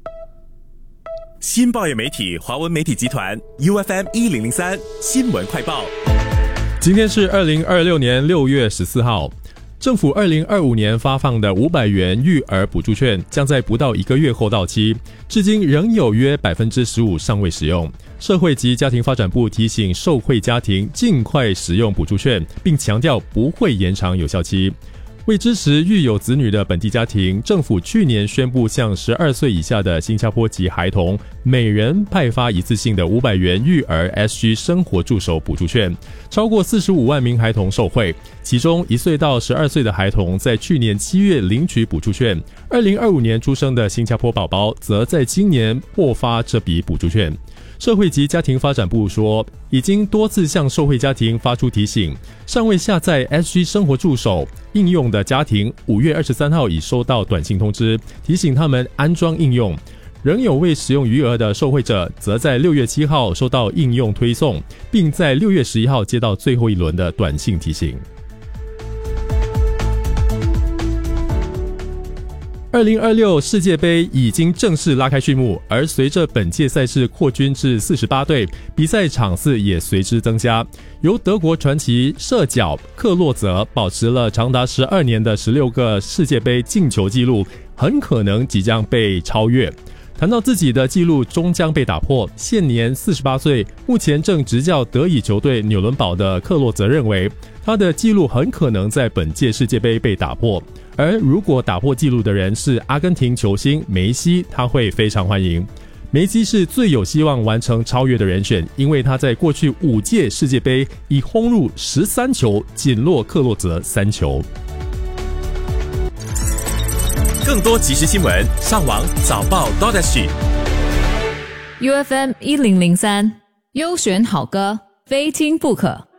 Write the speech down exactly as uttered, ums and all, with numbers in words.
新报业媒体华文媒体集团 U F M 一零零三新闻快报。 今天是二零二六年六月十四号。政府二零二五年发放的五百元育儿补助券将在不到一个月后到期，至今仍有约 百分之十五 尚未使用。社会及家庭发展部提醒受惠家庭尽快使用补助券，并强调不会延长有效期。为支持育有子女的本地家庭，政府去年宣布向十二岁以下的新加坡籍孩童每人派发一次性的五百元育儿 S G 生活助手补助券，超过四十五万名孩童受惠，其中一岁到十二岁的孩童在去年七月领取补助券，二零二五年出生的新加坡宝宝则在今年获发这笔补助券。社会及家庭发展部说，已经多次向受惠家庭发出提醒，尚未下载 S G 生活助手应用的家庭，五月二十三号已收到短信通知，提醒他们安装应用。仍有未使用余额的受惠者，则在六月七号收到应用推送，并在六月十一号接到最后一轮的短信提醒。二零二六世界杯已经正式拉开序幕，而随着本届赛事扩军至四十八队，比赛场次也随之增加。由德国传奇射脚克洛泽保持了长达十二年的十六个世界杯进球纪录，很可能即将被超越。谈到自己的纪录终将被打破，现年四十八岁，目前正执教德乙球队纽伦堡的克洛泽认为，他的纪录很可能在本届世界杯被打破。而如果打破纪录的人是阿根廷球星梅西，他会非常欢迎。梅西是最有希望完成超越的人选，因为他在过去五届世界杯已轰入十三球，仅落克洛泽三球。 更多即时新闻，上网早报 .sg。 U F M 一零零三优选好歌，非听不可。